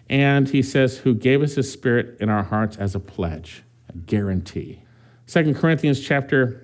And he says, who gave us his Spirit in our hearts as a pledge, a guarantee. 2 Corinthians chapter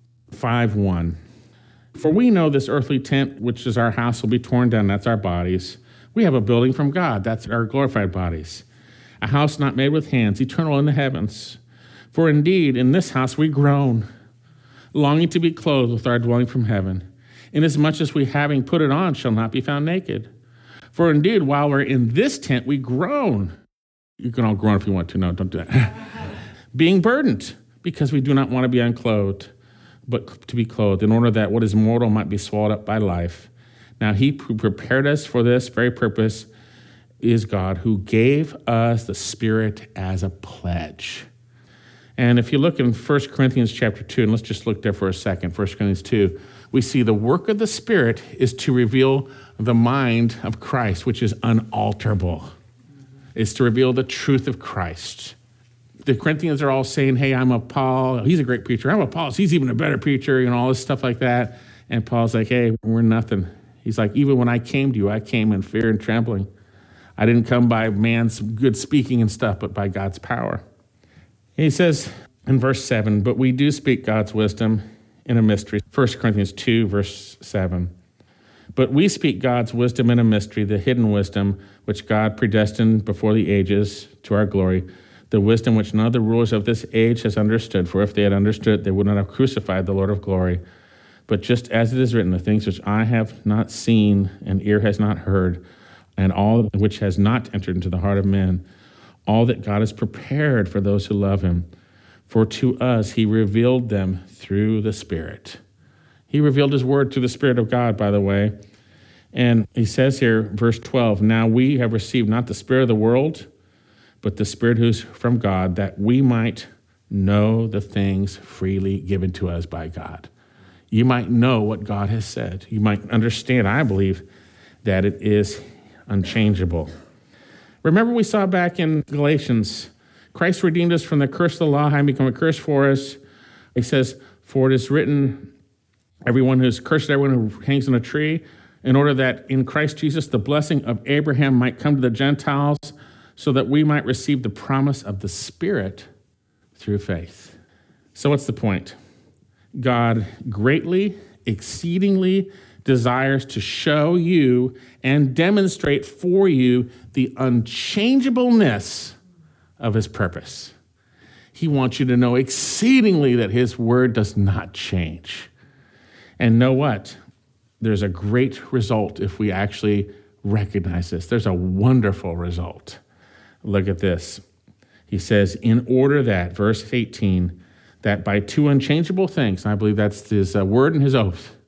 5:1. For we know this earthly tent, which is our house, will be torn down. That's our bodies. We have a building from God. That's our glorified bodies. A house not made with hands, eternal in the heavens. For indeed, in this house we groan, longing to be clothed with our dwelling from heaven, inasmuch as we, having put it on, shall not be found naked. For indeed, while we're in this tent, we groan. You can all groan if you want to. No, don't do that. Being burdened, because we do not want to be unclothed, but to be clothed, in order that what is mortal might be swallowed up by life. Now he who prepared us for this very purpose is God, who gave us the Spirit as a pledge. And if you look in 1 Corinthians chapter 2, and let's just look there for a second, 1 Corinthians 2, we see the work of the Spirit is to reveal the mind of Christ, which is unalterable. It's to reveal the truth of Christ. The Corinthians are all saying, hey, I'm of Paul. He's a great preacher. I'm of Apollos. He's even a better preacher, all this stuff like that. And Paul's like, hey, we're nothing. He's like, even when I came to you, I came in fear and trembling. I didn't come by man's good speaking and stuff, but by God's power. He says in verse 7, but we do speak God's wisdom in a mystery. 1 Corinthians 2, verse 7. But we speak God's wisdom in a mystery, the hidden wisdom, which God predestined before the ages to our glory, the wisdom which none of the rulers of this age has understood. For if they had understood, they would not have crucified the Lord of glory. But just as it is written, the things which I have not seen and ear has not heard, and all which has not entered into the heart of men, all that God has prepared for those who love him. For to us he revealed them through the Spirit. He revealed his word through the Spirit of God, by the way. And he says here, verse 12, now we have received not the spirit of the world, but the Spirit who's from God, that we might know the things freely given to us by God. You might know what God has said. You might understand, I believe, that it is unchangeable. Remember we saw back in Galatians, Christ redeemed us from the curse of the law, having become a curse for us. He says, for it is written, everyone who is cursed, everyone who hangs on a tree, in order that in Christ Jesus the blessing of Abraham might come to the Gentiles, so that we might receive the promise of the Spirit through faith. So what's the point? God greatly, exceedingly desires to show you and demonstrate for you the unchangeableness of his purpose. He wants you to know exceedingly that his word does not change. And know what? There's a great result if we actually recognize this. There's a wonderful result. Look at this. He says, in order that, verse 18, that by two unchangeable things, and I believe that's his word and his oath,